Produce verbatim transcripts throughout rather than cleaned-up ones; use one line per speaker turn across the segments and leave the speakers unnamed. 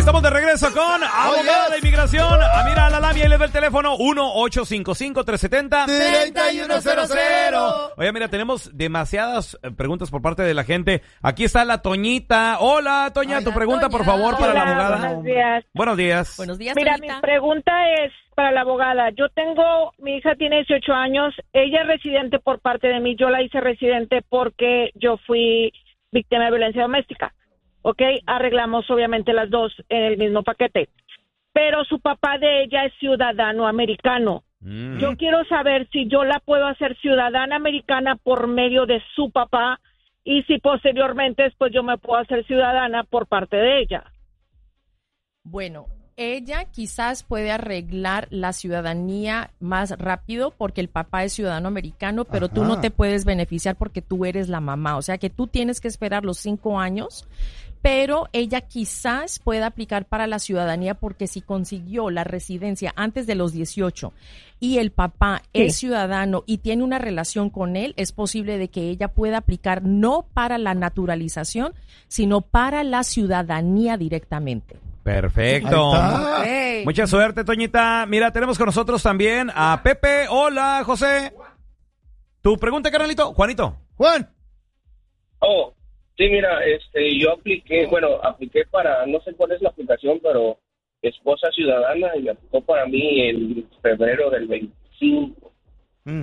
Estamos de regreso con Abogada de Inmigración. Amira Lalami, ahí les va el teléfono uno ocho cinco cinco, tres siete cero, tres uno cero cero. Oye, mira, tenemos demasiadas preguntas por parte de la gente. Aquí está la Toñita. Hola, Toña, Hola, tu pregunta, Toña. Por favor,
Hola,
para la abogada.
Buenos días.
Buenos días.
Buenos días,
Mira,
Toñita.
mi pregunta es para la abogada. Yo tengo, mi hija tiene dieciocho años. Ella es residente por parte de mí. Yo la hice residente porque yo fui víctima de violencia doméstica. ¿Ok? Arreglamos obviamente las dos en el mismo paquete. Pero su papá de ella es ciudadano americano. Mm. Yo quiero saber si yo la puedo hacer ciudadana americana por medio de su papá y si posteriormente después yo me puedo hacer ciudadana por parte de ella.
Bueno, ella quizás puede arreglar la ciudadanía más rápido porque el papá es ciudadano americano, pero Ajá. tú no te puedes beneficiar porque tú eres la mamá. O sea que tú tienes que esperar los cinco años, pero ella quizás pueda aplicar para la ciudadanía porque si consiguió la residencia antes de los dieciocho y el papá sí. es ciudadano y tiene una relación con él, es posible de que ella pueda aplicar no para la naturalización, sino para la ciudadanía directamente.
Perfecto. Okay. Mucha suerte, Toñita. Mira, tenemos con nosotros también a Pepe. Hola, José. ¿Tu pregunta, carnalito? Juanito. Juan.
Oh, sí, mira, este, yo apliqué, bueno, apliqué para, no sé cuál es la aplicación, pero esposa ciudadana y me aplicó para mí en febrero del veinticinco. Mm.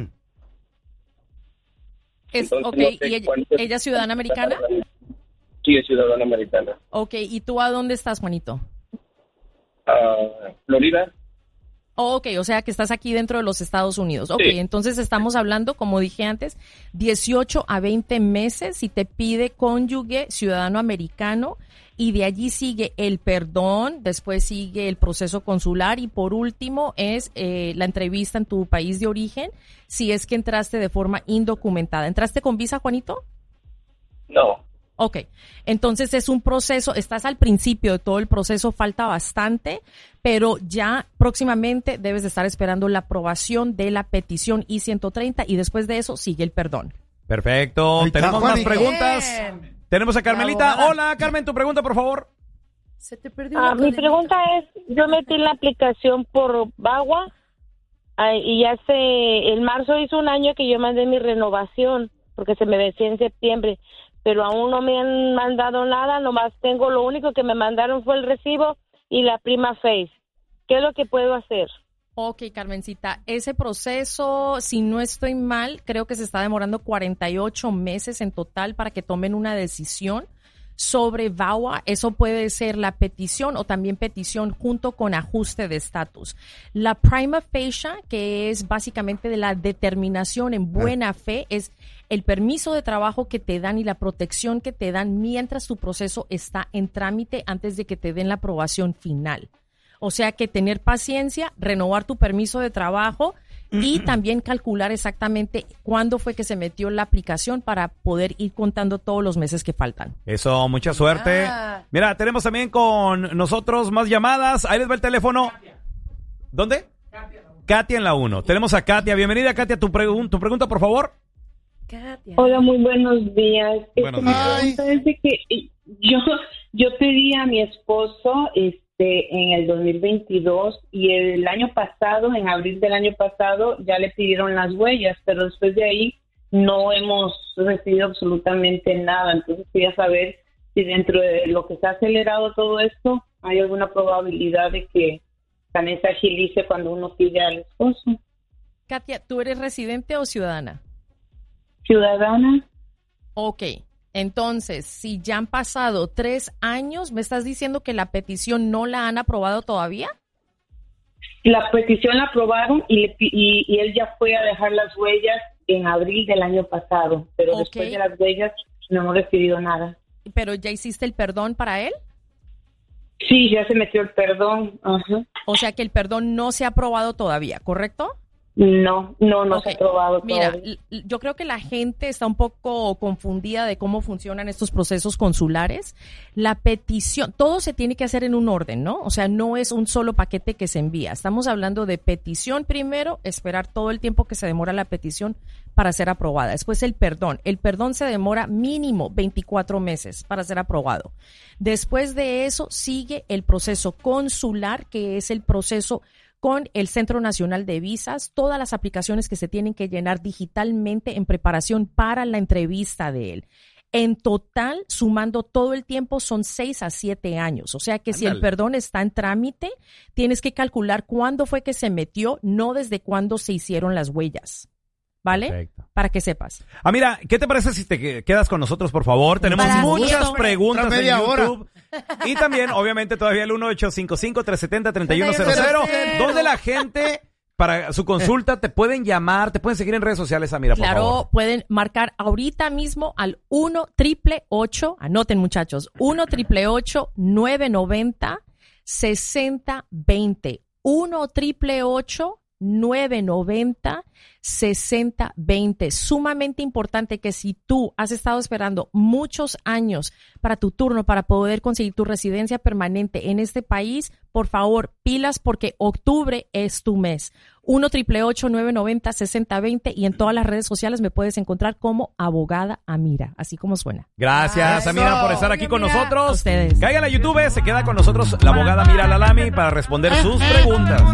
Es,
Entonces,
ok,
no sé
¿y ella, ella es ciudadana americana?
Sí, es ciudadana americana.
Ok, ¿y tú a dónde estás, Juanito?
Uh, Florida.
Oh, ok, o sea que estás aquí dentro de los Estados Unidos. Ok,
sí.
Entonces estamos hablando, como dije antes, dieciocho a veinte meses si te pide cónyuge ciudadano americano y de allí sigue el perdón, después sigue el proceso consular y por último es eh, la entrevista en tu país de origen si es que entraste de forma indocumentada. ¿Entraste con visa, Juanito?
No.
Ok, entonces es un proceso, estás al principio de todo el proceso, falta bastante, pero ya próximamente debes de estar esperando la aprobación de la petición I ciento treinta y después de eso sigue el perdón.
Perfecto, Ay, tenemos más preguntas. Bien. Tenemos a Carmelita. Hola, Carmen, tu pregunta, por favor.
Se te perdió ah, mi pregunta es, yo metí la aplicación por VAWA ah, y hace, en marzo hizo un año que yo mandé mi renovación porque se me vencía en septiembre. Pero aún no me han mandado nada, nomás tengo, lo único que me mandaron fue el recibo y la prima face. ¿Qué es lo que puedo hacer?
Ok, Carmencita, ese proceso, si no estoy mal, creo que se está demorando cuarenta y ocho meses en total para que tomen una decisión sobre VAWA. Eso puede ser la petición o también petición junto con ajuste de estatus. La prima facie, que es básicamente de la determinación en buena fe, es el permiso de trabajo que te dan y la protección que te dan mientras tu proceso está en trámite antes de que te den la aprobación final. O sea que tener paciencia, renovar tu permiso de trabajo y también calcular exactamente cuándo fue que se metió la aplicación para poder ir contando todos los meses que faltan.
Eso, mucha suerte. Ah. Mira, tenemos también con nosotros más llamadas. Ahí les va el teléfono. ¿Dónde? Katia, Katia en la uno. Tenemos a Katia. Bienvenida, Katia. Tu, pregun- tu pregunta, por favor.
Katia. Hola, muy buenos días.
Buenos días.
Mi pregunta es de que yo, yo pedí a mi esposo este, en el dos mil veintidós y el año pasado, en abril del año pasado, ya le pidieron las huellas, pero después de ahí no hemos recibido absolutamente nada. Entonces quería saber si dentro de lo que se ha acelerado todo esto, hay alguna probabilidad de que también se agilice cuando uno pide al esposo.
Katia, ¿tú eres residente o ciudadana?
Ciudadana.
Ok, entonces, si ya han pasado tres años, ¿me estás diciendo que la petición no la han aprobado todavía?
La petición la aprobaron y, le, y, y él ya fue a dejar las huellas en abril del año pasado, pero okay. Después de las huellas no hemos recibido nada.
¿Pero ya hiciste el perdón para él?
Sí, ya se metió el perdón. Ajá.
O sea que el perdón no se ha aprobado todavía, ¿correcto?
No, no, no
Okay.
se ha aprobado
Mira,
todavía.
l- yo creo que la gente está un poco confundida de cómo funcionan estos procesos consulares. La petición, todo se tiene que hacer en un orden, ¿no? O sea, no es un solo paquete que se envía. Estamos hablando de petición primero, esperar todo el tiempo que se demora la petición para ser aprobada. Después el perdón. El perdón se demora mínimo veinticuatro meses para ser aprobado. Después de eso sigue el proceso consular, que es el proceso con el Centro Nacional de Visas, todas las aplicaciones que se tienen que llenar digitalmente en preparación para la entrevista de él. En total, sumando todo el tiempo, son seis a siete años. O sea que Ándale. Si el perdón está en trámite, tienes que calcular cuándo fue que se metió, no desde cuándo se hicieron las huellas. ¿Vale? Perfecto. Para que sepas.
Ah, mira, ¿qué te parece si te quedas con nosotros, por favor? Tenemos
Para
muchas
gusto.
preguntas en
media
YouTube.
hora.
Y también, obviamente, todavía el uno ocho cinco cinco, tres siete cero, tres uno cero cero, donde la gente, para su consulta, te pueden llamar, te pueden seguir en redes sociales, Amira, por
Claro,
favor.
pueden marcar ahorita mismo al uno triple ocho, anoten muchachos, uno triple ocho, nueve noventa, sesenta veinte. uno triple ocho, nueve noventa, sesenta veinte. Sumamente importante que si tú has estado esperando muchos años para tu turno, para poder conseguir tu residencia permanente en este país, por favor, pilas porque octubre es tu mes. uno triple ocho, nueve noventa, sesenta veinte y en todas las redes sociales me puedes encontrar como Abogada Amira, así como suena.
Gracias,
Eso.
Amira, por estar aquí con
A
nosotros.
ustedes.
Caigan a YouTube, se queda con nosotros la abogada Amira Lalami para responder sus preguntas.